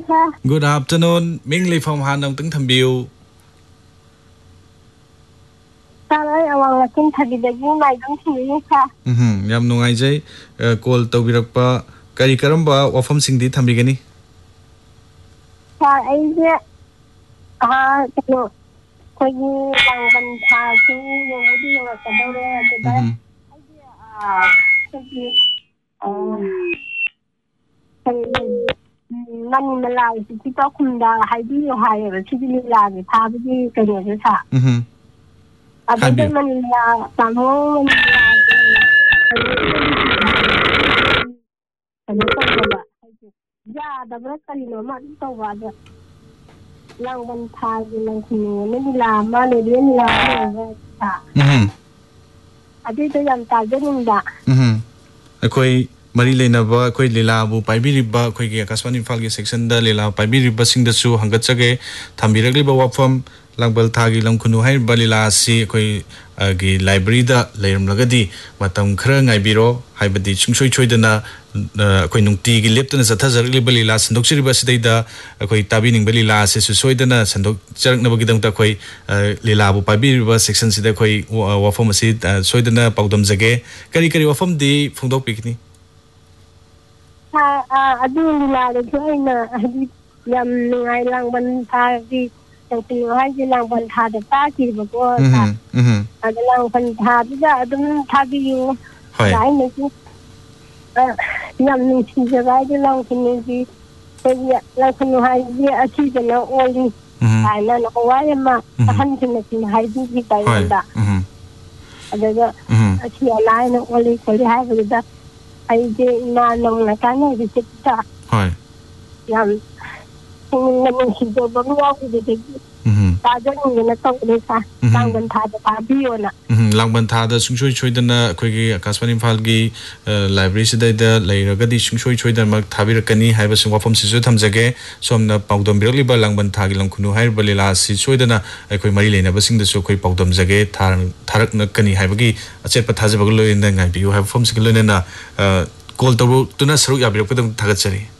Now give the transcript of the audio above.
sir. Good afternoon. Ming Li from Hanong Teng Thambiu. Sir, I want to tell you that you might don't see sir. Yam nungai jai call tawbirakpa kari karamba wafam singdi thambigani. Sir, I know. Kogi langban tha chu yodi wa kadore da. Man malai si to kunda haidi yo haye si lila ni tha bi kene je sa. Abin man la samo ya da ba kali no ma to wa da. Langban tha lang khunu ni la ma le ni la sa. Adi to yam ta jenin da. Akoi Mari Lenaba, Koi Lilabu, Pibiriba, Koi Kaswani Falgi section, the Lila, Pibiriba sing the Su, Hangatsage, Tambiragli Wafam, Langbal Tagi, Lamkunu, Balila, Si, Koi Library, the Layam Lagadi, Matam Krang, Ibiro, Hibadi, Chungshui Choidana, Koi Nunti, Lipton as a Tazar Libalila, Sandoxi Basida, Koi Tabining Belila, Susoidana, Sandok Nabagidam Takoi, Lilabu, Pibiriba section, the Koi Wafamasi, Soidana, Paudam Zage, Karikari Wafam di Fundo Picnic. Adu la de joina adi yam ngai lang ban tha di tang ti hai ji lang ban tha de ta ki ba ko ta adu lang ban tha di da adum tha bi yu dai ne ji yam ni chi ja dai de lang ki ni ji pe ya la kun hai ji a chi de na oli ai na no wa ya ma han chi ne chi hai ji ki dai da adu ga a chi ala na oli ko li hai ba da I did not know like I know the TikTok. Hi. Yum. When she go walk with it, I don't know this. Langban Tada, Langban Tada, Sungshui Choidana, Quigi, Kaspanim Falgi, Library Sida, Layragadi, Sungshui Choidan, Mark Tabirakani, Havas and Wafam Sizutam Zage, some the Paudom Birliba, Langban Tagilam Kunu, Balila, Sisoidana, Equi Marina, never sing the Sokoi Paudom Zage, Tarak Nakani, Havagi, a separate Hazabalo in the night. You have from Sikalina, called the road to Nasru Yabirapudam Tagatsari.